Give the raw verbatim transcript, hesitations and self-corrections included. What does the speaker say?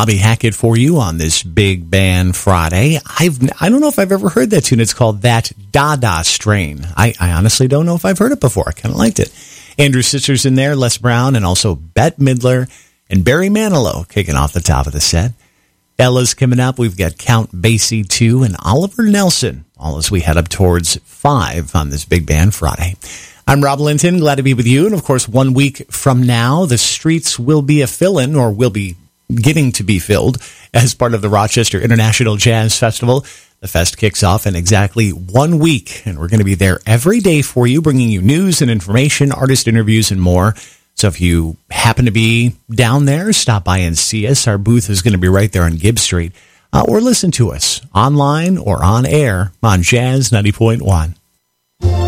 Bobby Hackett for you on this Big Band Friday. I've, I don't know if I've ever heard that tune. It's called That Dada Strain. I, I honestly don't know if I've heard it before. I kind of liked it. Andrew Sisters in there, Les Brown, and also Bette Midler and Barry Manilow kicking off the top of the set. Ella's coming up. We've got Count Basie two and Oliver Nelson, all as we head up towards five on this Big Band Friday. I'm Rob Linton, glad to be with you. And, of course, one week from now, the streets will be a fill-in, or will be getting to be filled, as part of the Rochester International Jazz Festival. The fest kicks off in exactly one week, and we're going to be there every day for you, bringing you news and information, artist interviews, and more. So if you happen to be down there, stop by and see us. Our booth is going to be right there on Gibbs Street. Uh, or listen to us online or on air on Jazz ninety point one.